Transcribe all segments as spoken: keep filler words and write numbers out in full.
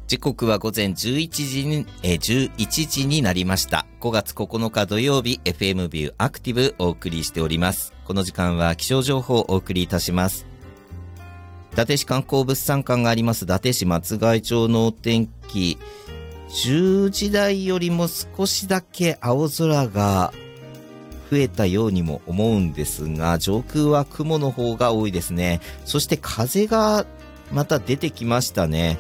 時刻は午前じゅういちじに、えー、じゅういちじになりました。ごがつここのか土曜日、 エフエム ビューアクティブお送りしております。この時間は気象情報をお送りいたします。伊達市観光物産館があります伊達市松ヶ井町のお天気、じゅうじ台よりも少しだけ青空が増えたようにも思うんですが、上空は雲の方が多いですね。そして風がまた出てきましたね。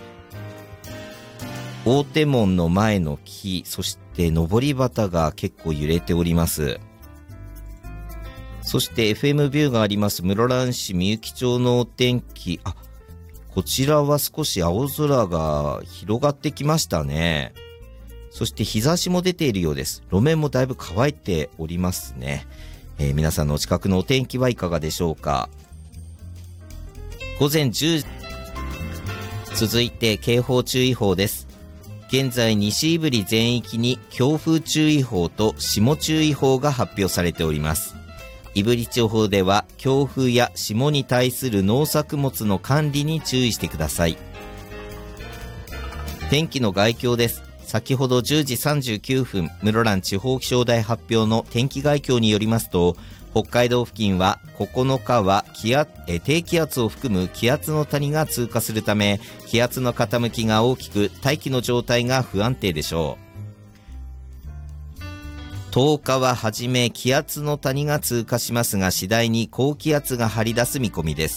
大手門の前の木、そして上り旗が結構揺れております。そして エフエム ビューがあります室蘭市みゆき町のお天気、あ、こちらは少し青空が広がってきましたね。そして日差しも出ているようです。路面もだいぶ乾いておりますね。えー、皆さんのお近くのお天気はいかがでしょうか。午前じゅうじ、続いて警報注意報です。現在西胆振全域に強風注意報と霜注意報が発表されております。胆振地方では強風や霜に対する農作物の管理に注意してください。天気の概況です。先ほどじゅうじさんじゅうきゅうふん、室蘭地方気象台発表の天気概況によりますと、北海道付近はここのかは気圧え低気圧を含む気圧の谷が通過するため、気圧の傾きが大きく大気の状態が不安定でしょう。とおかははじめ気圧の谷が通過しますが、次第に高気圧が張り出す見込みです。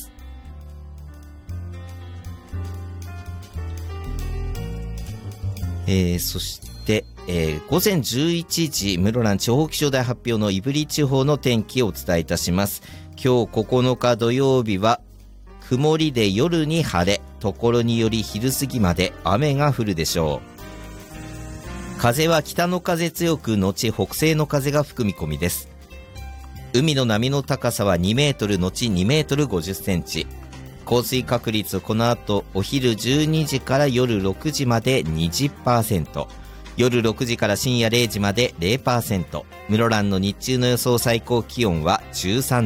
えー、そしてえー、午前じゅういちじ、室蘭地方気象台発表の胆振地方の天気をお伝えいたします。今日ここのか土曜日は曇りで夜に晴れ、ところにより昼過ぎまで雨が降るでしょう。風は北の風強く後北西の風が吹く見込みです。海の波の高さはにメートル後にメートルごじゅっセンチ。降水確率この後お昼じゅうにじから夜ろくじまで にじゅっパーセント、夜ろくじから深夜れいじまで ゼロパーセント。 室蘭の日中の予想最高気温はじゅうさん